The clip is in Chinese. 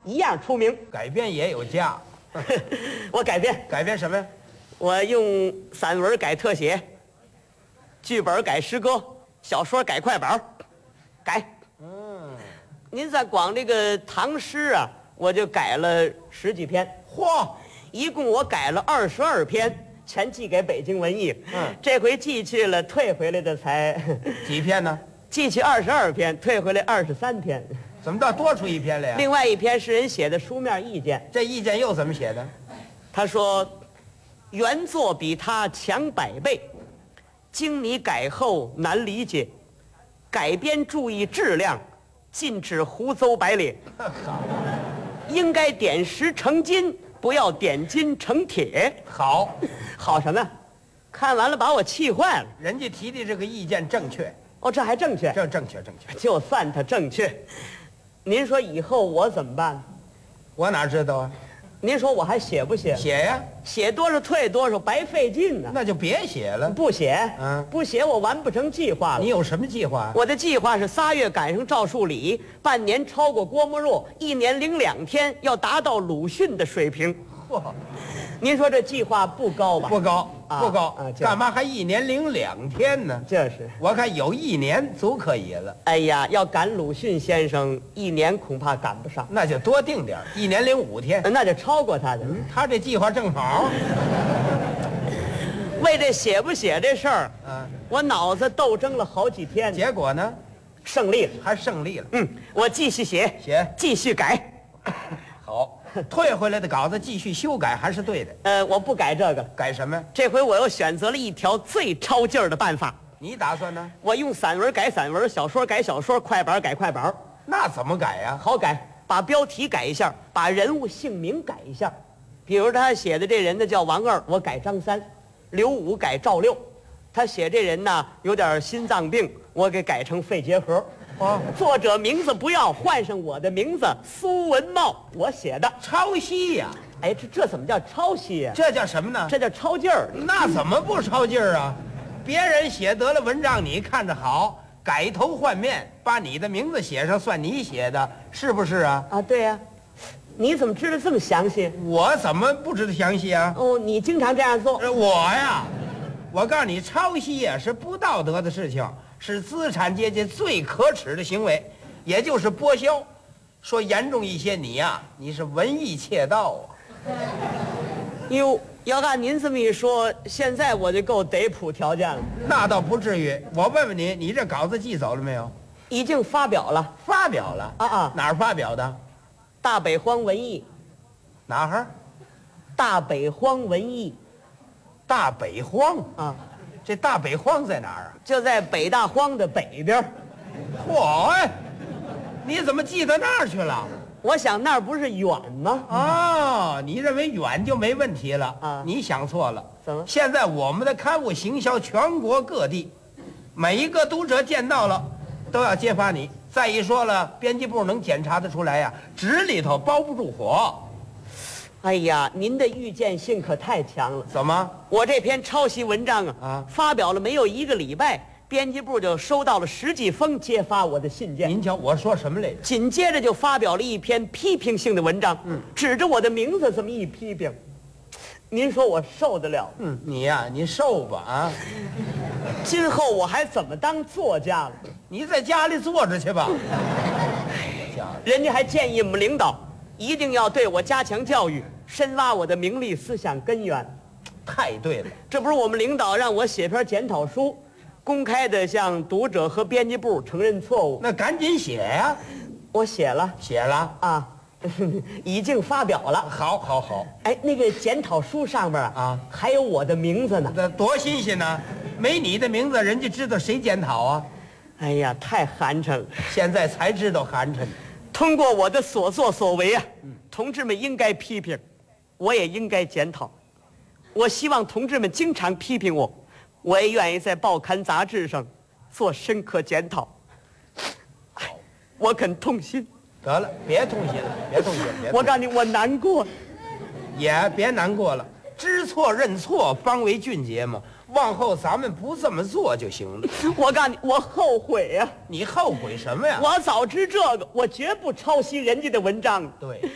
一样出名。 改编也有价。 我改编， 改编什么呀？ 我用散文改特写，剧本改诗歌，小说改快板，改。您再光这个唐诗啊，我就改了10几篇。 嚯， 一共我改了22篇，全寄给北京文艺。这回寄去了，退回来的才几篇呢？ 寄去22篇，退回来23篇。 怎么倒多出一篇来呀？ 另外一篇是人写的书面意见， 这意见又怎么写的？ 他说，原作比他强100倍，经你改后难理解，改编注意质量，禁止胡诌白咧。应该点石成金，不要点金成铁。 好， 好什么？看完了把我气坏了。 人家提的这个意见正确， 哦，这还正确？ 这正确。 就算它正确，您说以后我怎么办？ 我哪知道啊？ 您说我还写不写？ 写呀， 写多少退多少，白费劲呢。 那就别写了。 不写，不写我完不成计划了。 你有什么计划？ 我的计划是3月赶上赵树理，半年超过郭沫若，1年零2天要达到鲁迅的水平。 嚯， 您说这计划不高吧？ 不高，不高这样干嘛还1年零2天呢？ 这是， 我看有1年足可以了。 哎呀，要赶鲁迅先生1年恐怕赶不上， 那就多定点，1年零5天。 那就超过他的。 他这计划正好。 为这写不写这事儿，我脑子斗争了好几天， 结果呢？ 胜利了， 还胜利了。 我继续写，继续改。 好，退回来的稿子继续修改还是对的。 我不改这个， 改什么？ 这回我又选择了一条最超劲儿的办法。 你打算呢？ 我用散文改散文，小说改小说，快板改快板。 那怎么改呀？ 好改，把标题改一下，把人物姓名改一下。比如他写的这人呢叫王二，我改张三；刘五改赵六。他写这人呢有点心脏病，我给改成肺结核。作者名字不要，换上我的名字苏文茂，我写的。 抄袭呀！ 哎，这怎么叫抄袭呀？ 这叫什么呢？ 这叫抄劲儿。 那怎么不抄劲儿啊？别人写得了文章，你看着好，改头换面，把你的名字写上，算你写的，是不是啊？ 啊，对呀。你怎么知道这么详细？ 我怎么不知道详细啊？ 哦，你经常这样做。 我呀，我告诉你，抄袭呀是不道德的事情，是资产阶级最可耻的行为，也就是剥削。说严重一些，你呀，你是文艺窃盗啊！ 哟，要按您这么一说，现在我就够得谱条件了。 那倒不至于。我问问你，你这稿子寄走了没有？ 已经发表了。 发表了啊！ 哪儿发表的？ 大北荒文艺。 哪儿？ 大北荒文艺。 大北荒啊？ 这大北荒在哪儿啊？ 就在北大荒的北边。 嚯！你怎么寄到那儿去了？ 我想那儿不是远吗？ 哦，你认为远就没问题了啊？ 你想错了。 怎么？ 现在我们的刊物行销全国各地，每一个读者见到了，都要揭发你。再一说了，编辑部能检查得出来呀，纸里头包不住火。 哎呀，您的预见性可太强了。 怎么？ 我这篇抄袭文章啊，发表了没有1个礼拜，编辑部就收到了10几封揭发我的信件。 您瞧我说什么来着？ 紧接着就发表了一篇批评性的文章，指着我的名字这么一批评，您说我受得了？ 你呀，你受吧啊！ 今后我还怎么当作家了？ 你在家里坐着去吧。 人家还建议我们领导一定要对我加强教育，深挖我的名利思想根源。 太对了， 这不是我们领导让我写篇检讨书，公开的向读者和编辑部承认错误。 那赶紧写呀！ 我写了啊，已经发表了。 好。 哎，那个检讨书上边啊，还有我的名字呢。 那多新鲜呢！没你的名字，人家知道谁检讨啊？ 哎呀，太寒碜了！ 现在才知道寒碜。 通过我的所作所为啊，同志们应该批评，我也应该检讨。我希望同志们经常批评我，我也愿意在报刊杂志上做深刻检讨。我肯痛心。 得了，别痛心了，别痛心。 我告诉你，我难过。 也别难过了，知错认错方为俊杰嘛。往后咱们不这么做就行了。 我告诉你，我后悔呀！ 你后悔什么呀？ 我早知这个，我绝不抄袭人家的文章。 对。